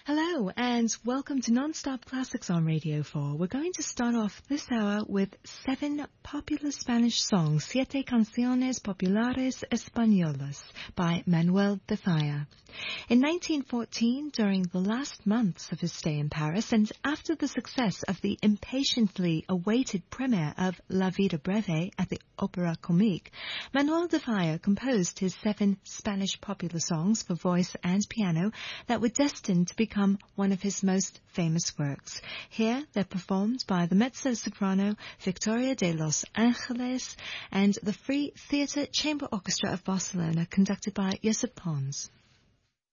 Hello and welcome to Non-Stop Classics on Radio 4. We're going to start off this hour with 7 popular Spanish songs, Siete Canciones Populares Españolas by Manuel de Falla. In 1914, during the last months of his stay in Paris and after the success of the impatiently awaited premiere of La Vida Breve at the Opera Comique, Manuel de Falla composed his 7 Spanish popular songs for voice and piano that were destined to become one of his most famous works. Here they're performed by the mezzo-soprano Victoria de los Angeles and the Free Theatre Chamber Orchestra of Barcelona, conducted by Josep Pons.